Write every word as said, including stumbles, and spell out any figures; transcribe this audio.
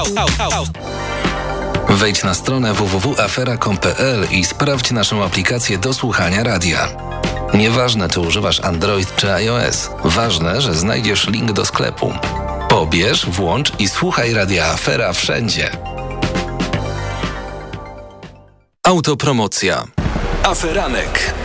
Wejdź na stronę w w w kropka afera kropka com kropka p l i sprawdź naszą aplikację do słuchania radia. Nieważne, czy używasz Android czy iOS, ważne, że znajdziesz link do sklepu. Pobierz, włącz i słuchaj Radia Afera wszędzie. Autopromocja. Aferanek.